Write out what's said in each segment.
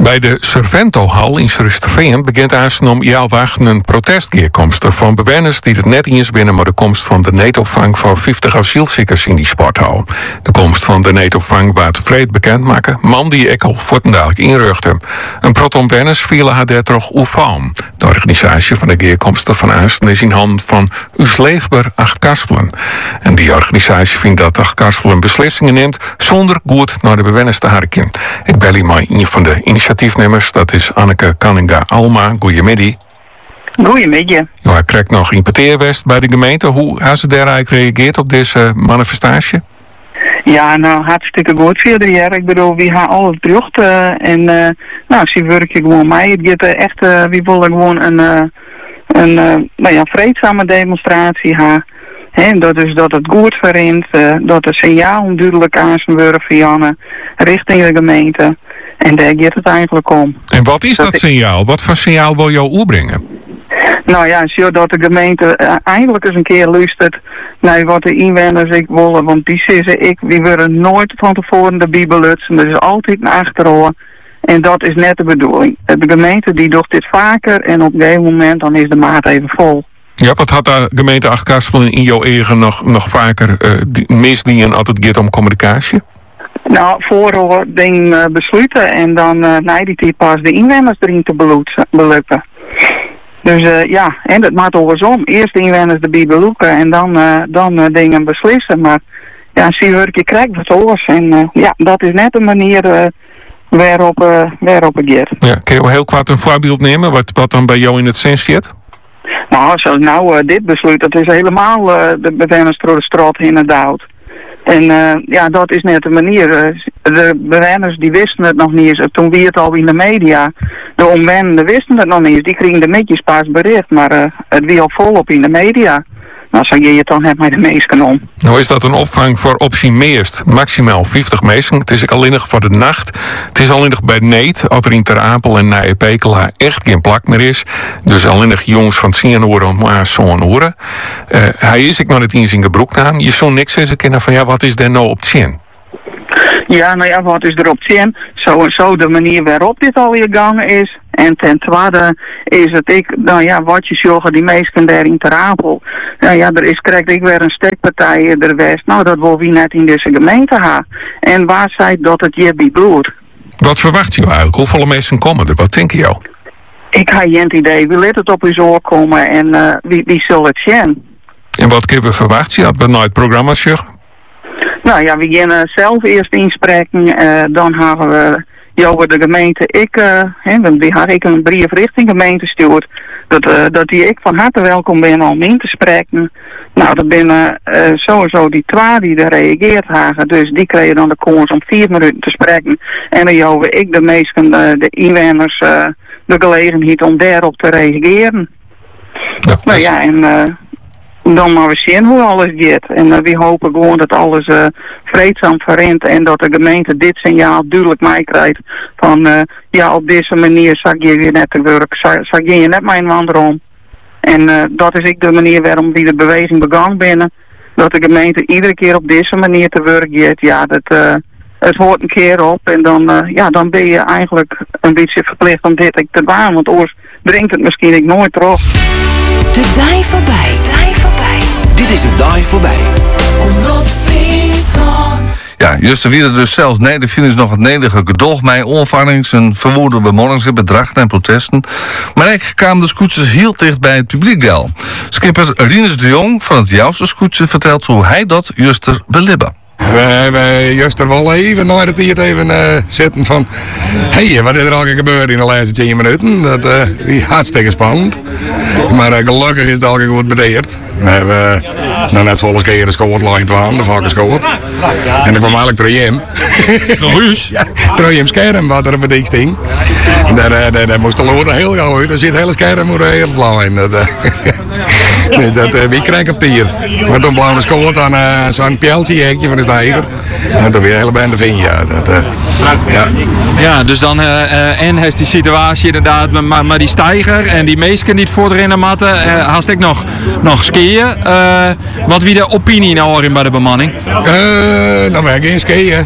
Bij de Servento-hal in Sursterveen begint aanstaan jouw wachten een protestgeerkomst van bewoners die het net eens binnen maar de komst van de netopvang voor 50 asielzoekers in die sporthal. De komst van de netopvang waard vreed bekendmaken, man die ik al voortendelijk inruchtte. Een proton bewoners vielen haar daar toch oefalm. De organisatie van de geerkomsten van Aansten is in handen van Us Leefbaar Acht Karspelen. En die organisatie vindt dat Acht Karspelen beslissingen neemt zonder goed naar de bewoners te harken. Ik bel hier maar een van de initiatiefnemers, dat is Anneke Canninga-Alma. Goedemiddag. Goedemiddag. Ja, ik krijg nog een parteerwest bij de gemeente. Hoe hebben ze daar eigenlijk gereageerd op deze manifestatie? Ja, nou, hartstikke goed verder. Ja. Ik bedoel, we gaan al het brucht en ze werken gewoon mee. Het gaat echt, we willen gewoon een vreedzame demonstratie gaan. En dat is dat het goed verrint, dat de signaal duidelijk aan zijn worden van richting de gemeente. En daar gaat het eigenlijk om. En wat is dat signaal? Wat voor signaal wil je opbrengen? Nou ja, zodat de gemeente eindelijk eens een keer luistert naar wat de inwoners ik willen. Want die zeggen we willen nooit van tevoren de Bijbel lutsen. Dat is altijd een achteroor. En dat is net de bedoeling. De gemeente die doet dit vaker en op een gegeven moment dan is de maat even vol. Ja, wat had de gemeente Acht Karspelen in jouw eigen nog vaker misdienen als het gaat om communicatie? Nou, voor ding besluiten en dan na die tijd pas de inwoners erin te belukken. Dus en dat maakt andersom. Eerst de inwoners de Bijbel belukken en dan dingen beslissen. Maar ja, zie je krijgt het oors. En dat is net de manier waarop het gaat. Ja, kun je heel kwaad een voorbeeld nemen wat dan bij jou in het sens zit? Nou, zoals dit besluit, dat is helemaal de bewoners door de straat inderdaad. En dat is net de manier. De bewoners die wisten het nog niet eens. Toen wie het al in de media. De omwonenden wisten het nog niet eens. Die kregen de netjes pas bericht. Maar het wie al volop in de media. Nou, zou je het dan net met de meesten om. Nou is dat een opvang voor optie meest. Maximaal 50 mensen. Het is alleen nog voor de nacht. Het is alleen nog bij Neet. Als er in Ter Apel en naar Pekela echt geen plak meer is. Dus alleen nog jongens van 10 uur maar zo'n uur. Hij is ik nog niet eens in de broek aan. Je zou niks eens kennen van wat is er nou op 10? Ja, nou ja, wat is er op 10? Zo de manier waarop dit al gegaan is. En ten tweede is het wat je zorgen die meesten daar in Ter Apel. Krijg ik weer een stekpartij er west. Nou, dat wil wie net in deze gemeente gaan. En waar zei dat het je bij bloed? Wat verwacht je eigenlijk? Hoeveel mensen komen er? Wat denk je jou? Ik heb geen idee. Wie laat het op uw oor komen en wie zal het zien? En wat kunnen we verwachten? Dat we naar het programma zeggen? Nou ja, we gaan zelf eerst inspreken. Dan hebben we de gemeente. Die had ik een brief richting gemeente stuurt. Dat die ik van harte welkom ben om in te spreken. Nou, dat binnen sowieso die twee die er reageerd hebben. Dus die kregen dan de kans om 4 minuten te spreken. En dan jouw ik de meesten, de inwoners, de gelegenheid om daarop te reageren. Ja, dan maar we zien hoe alles gaat. En we hopen gewoon dat alles vreedzaam verrint en dat de gemeente dit signaal duidelijk meekrijgt van op deze manier zag je weer net te werk, zag je net mijn wandel. En dat is de manier waarom die de beweging begaan binnen. Dat de gemeente iedere keer op deze manier te werk gaat. Ja, het hoort een keer op en dan ben je eigenlijk een beetje verplicht om dit te doen. Want anders brengt het misschien nooit terug. De dag voorbij. Dit is de dag voorbij. Omroep Friesland. Ja, juist weer dus zelfs de finish nog het nederige gedoog mij onvangings en verwoede bemorgingen, bedrachten en protesten. Maar ik kwam de scooters heel dicht bij het publiek del. Skipper Rinus de Jong van het Jouwse scootje vertelt hoe hij dat juist er belibben. We hebben juist er wel even naar het hier even zitten van... wat is er al gebeurd in de laatste 10 minuten? Dat is hartstikke spannend. Maar gelukkig is het al goed bedeerd. We hebben net volgens keer gescoord, lijn 12, de vakken gescoord. En dan kwam eigenlijk Trojem. Trojem scherm, wat er op het sting. Daar moest de lood heel gauw uit. Er zit hele scherm op de hele lijn. Wie krijgt op hier? Maar toen blauw gescoord aan zo'n pijltje van de stijger. En toen weer hele bende vind je. Ja, dus dan en heeft die situatie inderdaad maar die stijger en die meesken die het voorin matten, haast ik nog skiën. Wat wie de opinie nou in bij de bemanning? Nou, wij geen skiën.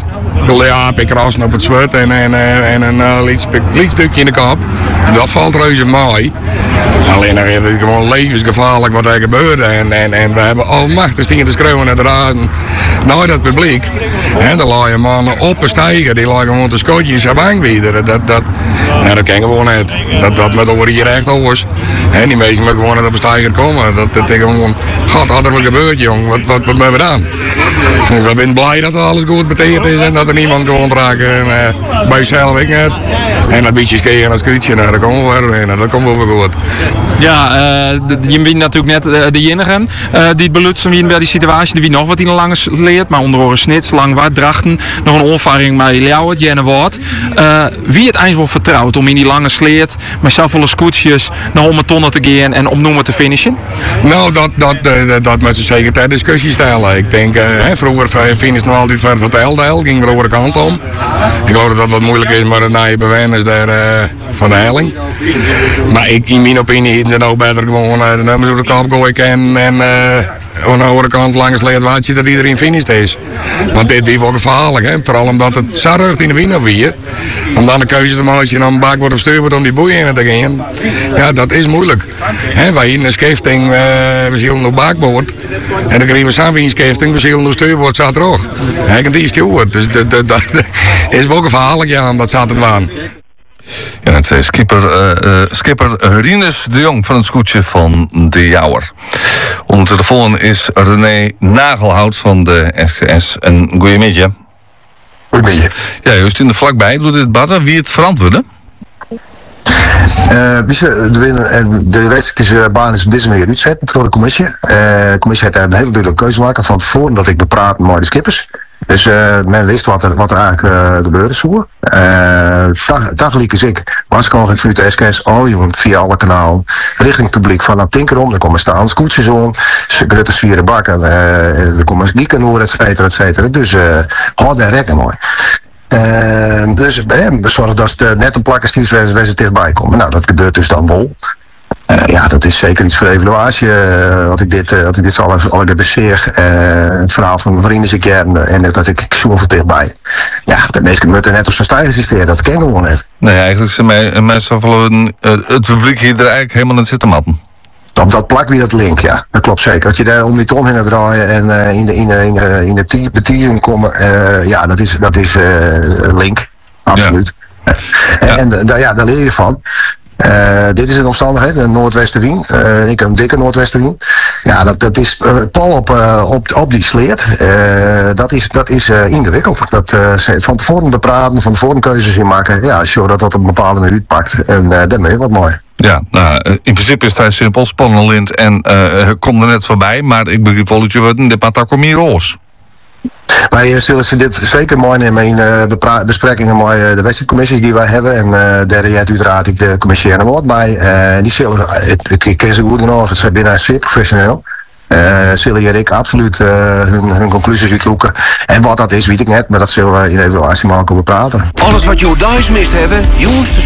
Ja, pikrassen op het zwart en een liedstukje in de kop. Dat valt reuze mooi. Alleen dan is het gewoon levensgevaarlijk wat er gebeurde. En we hebben almachtig dingen te schreeuwen naar de raden. Nou, dat publiek. En dan laat je mannen op een stijger. Die laat gewoon te schotje in zijn bank weer. Dat kan gewoon niet. Dat met over hier echt oors. En die mensen moeten gewoon op een stijger komen. Dat is gewoon, god, wat er gebeurt, jong. Wat hebben we dan? Dus we zijn blij dat alles goed betekend is en dat er niemand gewond raakt. Bij jezelf ik net. En dat beetje skiën en dat scootje, nou, dat komt wel weer en dat komt wel weer goed. Ja, je bent natuurlijk net de enige die het belutsen wie bij die situatie. Die wie nog wat in de lange leert, maar onder oren snits, lang wat, drachten. Nog een onvaring met Ljouwert, Jenne Woord. Wie het eens wel vertrouwt om in die lange sleet, met zoveel scootjes, naar 100 tonnen te gaan en opnoemen te finishen? Nou, dat met z'n zeker ter discussie stellen. Ik denk, vroeger finish nog altijd ver tot de Eldel, ging er over de kant om. Ik geloof dat dat wat moeilijk is, maar na je bewenen is daar van de helling. Maar in mijn opinie is het ook beter gewoon de nummers door de kop gooien en aan de andere kant langs leert waardje dat iedereen finished is. Want dit is wel gevaarlijk, hè? Vooral omdat het zargt in de wind weer. Om dan de keuze te maken als je dan een bak wordt of stuur wordt om die boeien in te gaan. Ja, dat is moeilijk. Wij in een schifting, we zullen op bakboord. En dan krijgen we samen in een schifting, we zullen op stuurboord zat er ook. En die is het goed. Dus dat is wel gevaarlijk, ja, om dat zat te doen. Ja, het zei skipper Rinus de Jong van het scootje van de Jouwer. Onder de telefoon is René Nagelhout van de SGS. Een goeiemiddag. Goeiemiddag. Ja, juist in de vlakbij. Doe dit batten. Wie het verantwoorden? De wedstrijd baan is op deze manier uitzet door de commissie. De commissie heeft een hele duidelijke keuze maken van tevoren dat ik bepraat met de skippers. Dus men wist wat er eigenlijk gebeurde zo. Dagelijk is ik was gewoon vanuit de SKS via alle kanalen richting het publiek van Tinkerom. Dan komen staan scootjes om, grutte zwieren bakken, er komen gieken hoor, et cetera. Dus hard en rekken mooi. Dus we zorgen dat ze net een plakkerstief waar ze dichtbij komen. Nou, dat gebeurt dus dan wel. Ja, dat is zeker iets voor de evaluatie. Wat ik dit zal al beseer. Het verhaal van vrienden ik en dat ik zo voor dichtbij. Ja, de meesten moeten net op zijn stijger assisteren. Dat ken ik gewoon net. Nee, eigenlijk zijn mensen van het publiek hier er eigenlijk helemaal niet zitten matten. Op dat plak wie dat link, ja. Dat klopt zeker. Dat je daar om die ton heen draaien en in de betiering komen. Ja, dat is link. Absoluut. Ja. En daar leer je van. Dit is een omstandigheid, een Noordwesterwien. Ik heb een dikke Noordwesterwien. Ja, dat is pal op die sleet. Dat is ingewikkeld. Dat van tevoren bepraten, van tevoren keuzes in maken. Ja, show dat op een bepaalde manier uitpakt. En daarmee is wat mooi. Ja, nou, in principe is het vrij simpel. Spannend lint en komt er net voorbij. Maar ik begrijp wel dat je wat in de patak meer roos. Wij zullen ze dit zeker mooi nemen in besprekingen met de wedstrijdcommissies die wij hebben. En daar heeft uiteraard ik de commissaris woord bij. Die zullen, ik ken ze goed genoeg, ze zijn binnen zeer professioneel. Zullen hier ik absoluut hun conclusies uitzoeken. En wat dat is, weet ik net, maar dat zullen we in de evaluatie maken over praten. Alles wat je thuis mist hebben, jongens,